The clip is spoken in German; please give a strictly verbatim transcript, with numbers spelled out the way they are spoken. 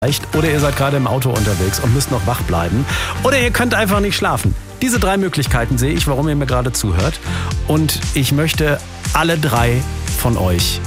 Oder ihr seid gerade im Auto unterwegs und müsst noch wach bleiben. Oder ihr könnt einfach nicht schlafen. Diese drei Möglichkeiten sehe ich, warum ihr mir gerade zuhört. Und ich möchte alle drei von euch